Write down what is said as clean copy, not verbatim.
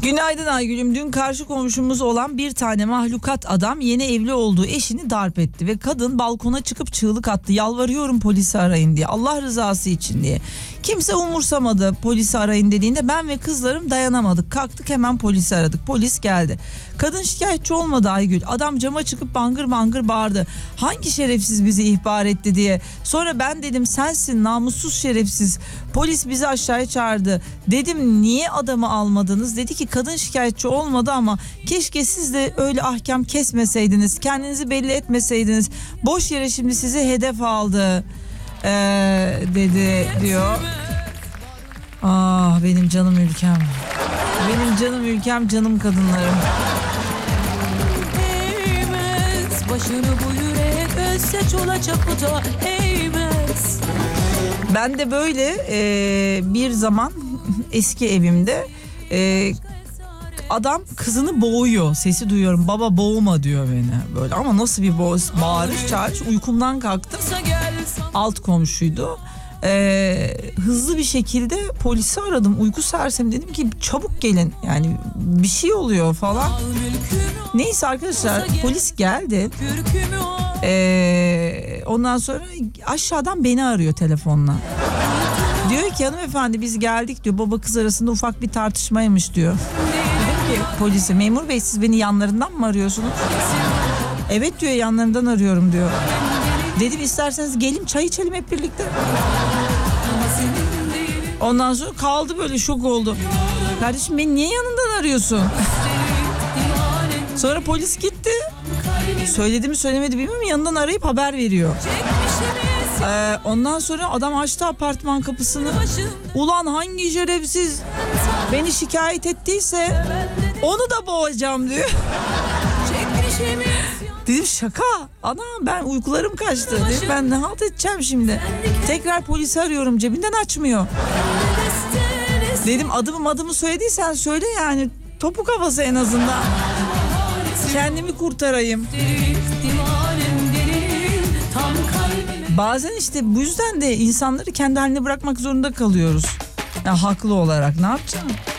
Günaydın Aygül'üm. Dün karşı komşumuz olan bir tane mahlukat adam yeni evli olduğu eşini darp etti ve kadın balkona çıkıp çığlık attı. Yalvarıyorum polisi arayın diye, Allah rızası için diye. Kimse umursamadı polisi arayın dediğinde ben ve kızlarım dayanamadık. Kalktık hemen polisi aradık. Polis geldi. Kadın şikayetçi olmadı Aygül. Adam cama çıkıp bangır bangır bağırdı. Hangi şerefsiz bizi ihbar etti diye. Sonra ben dedim sensin namussuz şerefsiz. Polis bizi aşağıya çağırdı. Dedim niye adamı almadınız? Dedi ki kadın şikayetçi olmadı ama keşke siz de öyle ahkam kesmeseydiniz. Kendinizi belli etmeseydiniz. Boş yere şimdi sizi hedef aldı. Dedi diyor. Ah benim canım ülkem. Benim canım ülkem, canım kadınlarım. Eğmez başını bu yürek ölse çola çaputa eğmez. Ben de böyle bir zaman eski evimde adam kızını boğuyor. Sesi duyuyorum. Baba boğma diyor beni. Böyle ama nasıl bir bağırış çağırış. Uykumdan kalktım. Alt komşuydu. Hızlı bir şekilde polisi aradım. Uyku sersemi, dedim ki çabuk gelin. Yani bir şey oluyor falan. Neyse arkadaşlar polis geldi. Ondan sonra aşağıdan beni arıyor telefonla. Diyor ki hanımefendi biz geldik diyor. Baba kız arasında ufak bir tartışmaymış diyor. Dedim ki polise, memur bey siz beni yanlarından mı arıyorsunuz? Evet diyor, yanlarından arıyorum diyor. Dedim isterseniz gelin çay içelim hep birlikte. Ondan sonra kaldı böyle, şok oldu. Kardeşim beni niye yanından arıyorsun? Sonra polis gitti. Söyledi mi söylemedi bilmiyorum, yanından arayıp haber veriyor. Ondan sonra adam açtı apartman kapısını. Ulan hangi şerefsiz beni şikayet ettiyse onu da boğacağım diyor. Dedim şaka. Ana ben uykularım kaçtı. Dedim ben ne halt edeceğim şimdi. Tekrar polisi arıyorum, cebinden açmıyor. Dedim adımı söylediysen söyle yani. Topuk havası en azından. Kendimi kurtarayım. Bazen işte bu yüzden de insanları kendi haline bırakmak zorunda kalıyoruz. Ya haklı olarak ne yapacağım?